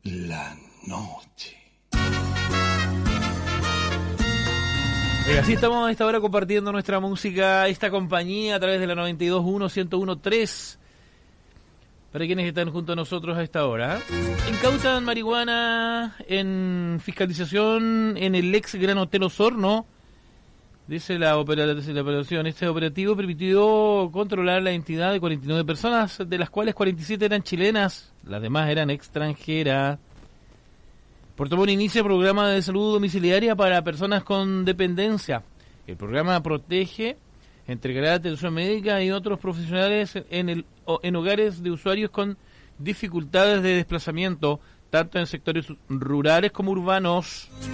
la noche. Así estamos a esta hora compartiendo nuestra música, esta compañía a través de la 92.1, 101.3. Para quienes están junto a nosotros a esta hora. Incautan marihuana en fiscalización en el ex Gran Hotel Osorno. Dice la operación. Este operativo permitió controlar la identidad de 49 personas, de las cuales 47 eran chilenas, las demás eran extranjeras. Puerto Montt inicia programa de salud domiciliaria para personas con dependencia. El programa protege, entregará atención médica y otros profesionales en hogares de usuarios con dificultades de desplazamiento, tanto en sectores rurales como urbanos.